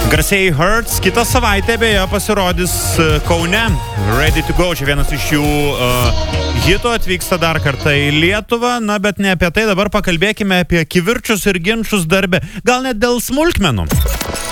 Garsiai Hurts kitą savaitę beje pasirodys Kaune. Ready to go, čia vienas iš jų hitų, atvyksta dar kartą į Lietuvą. Na, bet ne apie tai, dabar pakalbėkime apie kivirčius ir ginčius darbe. Gal net dėl smulkmenų.